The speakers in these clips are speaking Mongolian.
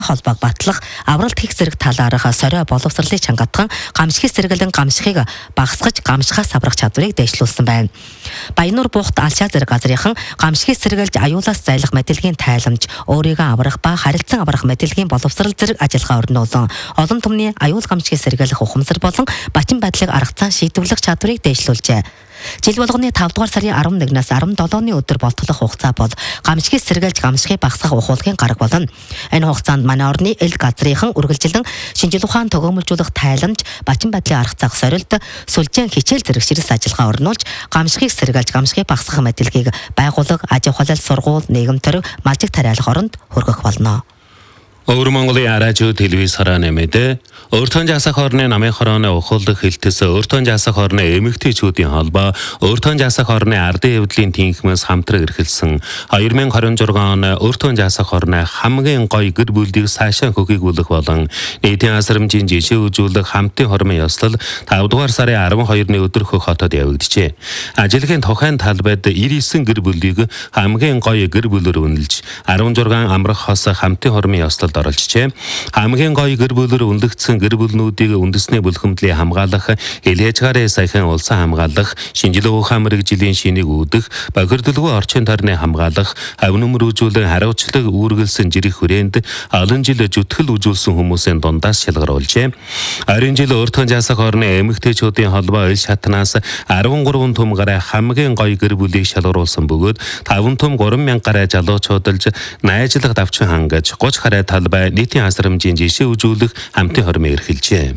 холбоог батлах, авралт хийх зэрэг талаарх сорио боловсролыг чангатхан гамшигт сэргэлэн гамшихыг багасгаж гамшихаас аврах чадварыг дэвшлүүлсэн байна. Баянуур буухт алчаа зэрэг газрынхан гамшигт сэргэлж аюулаас зайлах мэдээллийн тайламж, өөрийгөө аврах ба харилцан аврах мэдээллийн боловсрол зэрэг ажиллагаа өрнүүлэн олон түмний аюул гамшигт сэргэлэх ухамсар болон батин байдлыг аргацсан шийдвэрлэх чадварыг дэвшлүүлжээ. Жил болгоны 5 дугаар сарын 11-наас 17-ны өдөр болтолох хугацаа бол гамшигт сэргэлж гамшихыг багасгах ухуулгын гараг болно. Энэ хугацаанд манай орны эл газрынхан үргэлжилэн шинжил ухаан төгөөмөлжүүлэх тайламж, батин байдлыг аргацах сорилт, сүлжээн хичээл зэрэг ширээс ажиллагаа өрнүүлж гамшихыг сэргэлж гамшихыг багасгах мэдээллийг байгууллага, аж ахуй сургууль, нийгэм төрөв, малжиг тариалах оронд хүргэх болно. Өвөр Монголын радио телевиз харааны мэдээ Өөртөө жасах орны намын хорооны ухуулдах хэлтэс өөртөө жасах орны эмэгтэйчүүдийн холбоо өөртөө жасах орны ардын хэвдлийн тэнхмээс хамтран эрхэлсэн 2026 оны өөртөө жасах орны хамгийн гоё гэр бүлийг цаашаа хөгжүүлэх болон нийтийн асрамжийн жишээ үзүүлэх хамтын хормын ёслол 5 дугаар сарын 12-ны өдөр хөх хотод явагдажээ. Ажилгийн тухайн талбайд 99 гэр бүлийг хамгийн гоё гэр бүлээр үнэлж 16 амрах хос хамтын хормын ёслолд оролцжээ. Хамгийн гоё гэр бүлээр үнэлэгдсэн гэр бүлнүүдийг үндэсний бүлхэмдлийн хамгаалах, элээжгаарээ саяхан улсын хамгаалах, шинжилгээ ухаан мэргэжлийн шинийг үүдэх, бохирдолгүй орчин тойрны хамгаалах, авнумрүүжүүлэн хариуцлага үүргэлсэн жирэх хүрээнд олон жил зүтгэл үзүүлсэн хүмүүсийн дундаас шалгаруулжээ. 20 жил өөртөө жасах орны эмэгтэйчүүдийн холбоо ил шатнаас 13 түм гараа хамгийн гоё гэр бүлийг шалгаруулсан бөгөөд 5 түм 3000 гараа залуучуудалж найзлах давчин хангаж 30 гараа талбай нийтийн асрамжийн жишээ үзүүлэх хамтын хормын эрхэлжээ.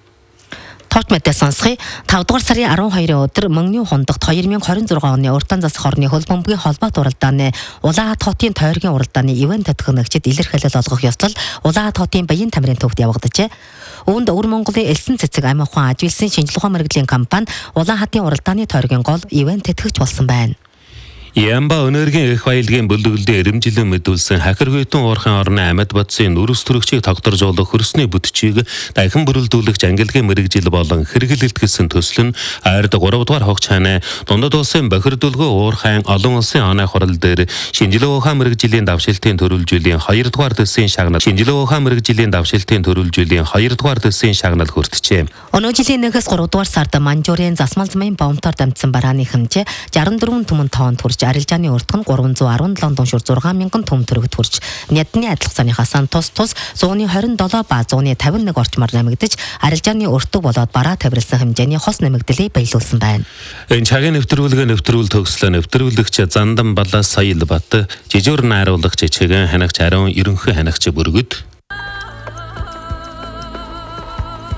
Товч мэдээ сонсхий 5 дугаар сарын 12-ны өдөр Мөнгөний хундагт 2026 оны уртан засах орны хөлбөмбөгийн холбоот уралдааны Улаанхат хотын тойргийн уралдааны ивент татгагчид илэрхийлэл олгох ёслол Улаанхат хотын Баян тамирын төвд явагдажээ. Үүнд Өвөр Монголын элсэн цэцэг амь ухаан ажилсан шинжилгээ ухаан мэргэжлийн компани Улаанхатын уралдааны тойргийн гол ивент тэтгэгч болсон байна. Ямба энергийн их баялагын бүлэглэлд эрэмжилэн мэдүүлсэн хахиргуйтан уурхайн орны амьд бодсын нүрс төрөгчийг тогтворжуулах хөрсний бүтчийг дахин бүрэлдүүлэх ангилгын мэргэжил болон хэрэглэлт гэсэн төсөл нь ойрд 3 дугаар хугацааны дундад улсын бохирдолгүй уурхайн олон улсын оноо хурал дээр шинжилгээ ухаан мэргэжлийн давшилтын төрөлжүүлэн 2 дугаар төслийн шагнал шинжилгээ ухаан мэргэжлийн давшилтын төрөлжүүлэн 2 дугаар төслийн шагнал хүртжээ. Өнөө жилийн 1-ээс 3 дугаар сард Манжуурын засмал замын бомтоор дамжсан барааны хэмжээ 64 түмэн тоон хүрч арилжааны уртх нь 317 дуншуур 6000 түм төгрөгт хүрч Нядны адилах цааныхаас тус 127 ба 151 орчмаар нэмэгдэж арилжааны өртөг болоод бараа тавирсан хэмжээний хос нэмэгдлийг биелүүлсэн байна. Энэ цагийн нэвтрүүлэг төгслөө нэвтрүүлэгч Зандан Балаас Саялбат жижүүр найруулагч Чигэн ханагч Ариун ерөнхий ханагч Бүргэд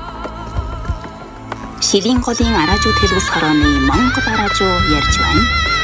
Шилийн голын аражуу телевиз хорооны Монгол аражуу ярьж байна.